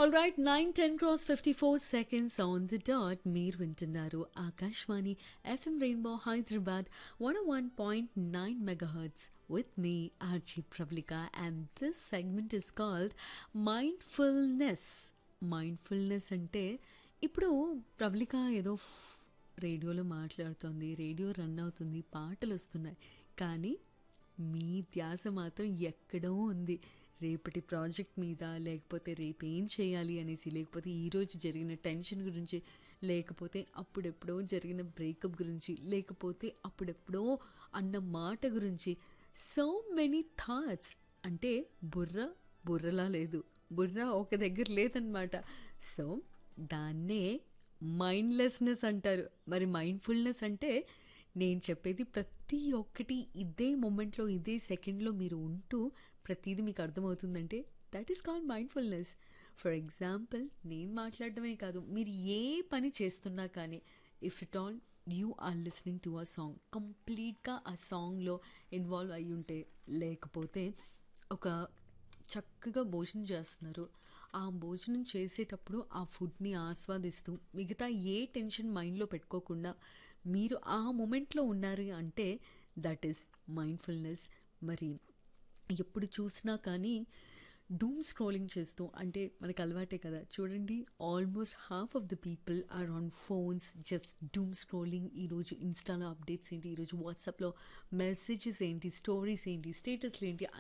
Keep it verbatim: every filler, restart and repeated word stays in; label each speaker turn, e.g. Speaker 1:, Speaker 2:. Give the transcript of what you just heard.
Speaker 1: All right nine ten cross fifty four seconds on the dot మీరు వింటున్నారు Akashvani FM rainbow Hyderabad one one point nine megahertz with me RG Pravalika and this segment is called mindfulness. Mindfulness అంటే ఇప్పుడు ప్రవళిక ఏదో రేడియోలో మాట్లాడుతోంది, radio run అవుతుంది, పాటలు వస్తున్నాయి, కానీ మీ ధ్యాస మాత్రం ఎక్కడో ఉంది. రేపటి ప్రాజెక్ట్ మీద, లేకపోతే రేపు ఏం చేయాలి అనేసి, లేకపోతే ఈరోజు జరిగిన టెన్షన్ గురించి, లేకపోతే అప్పుడెప్పుడో జరిగిన బ్రేకప్ గురించి, లేకపోతే అప్పుడెప్పుడో అన్న మాట గురించి. So many thoughts. అంటే బుర్ర బుర్రలా లేదు, బుర్ర ఒక దగ్గర లేదనమాట. సో దాన్నే మైండ్లెస్నెస్ అంటారు. మరి మైండ్ఫుల్నెస్ అంటే నేను చెప్పేది ప్రతి ఒక్కటి ఇదే మూమెంట్లో, ఇదే సెకండ్లో మీరు ఉంటూ ప్రతిదీ మీకు అర్థమవుతుందంటే that is called mindfulness. For example, నేను మాట్లాడటమే కాదు, మీరు ఏ పని చేస్తున్నా కానీ, if it all you are listening to a song, కంప్లీట్గా ఆ సాంగ్లో ఇన్వాల్వ్ అయ్యి ఉంటే, లేకపోతే ఒక చక్కగా భోజనం చేస్తున్నారు, ఆ భోజనం చేసేటప్పుడు ఆ ఫుడ్ని ఆస్వాదిస్తూ మిగతా ఏ టెన్షన్ మైండ్లో పెట్టుకోకుండా మీరు ఆ మూమెంట్లో ఉన్నారు అంటే దట్ ఈస్ మైండ్ఫుల్నెస్. మరి ఎప్పుడు చూసినా కానీ డూమ్ స్క్రోలింగ్ చేస్తూ, అంటే మనకు అలవాటే కదా చూడండి, almost half of the people are on phones just doom scrolling. ఈరోజు ఇన్స్టాలో అప్డేట్స్ ఏంటి, ఈరోజు వాట్సాప్లో మెసేజెస్ ఏంటి, స్టోరీస్ ఏంటి, స్టేటస్లు ఏంటి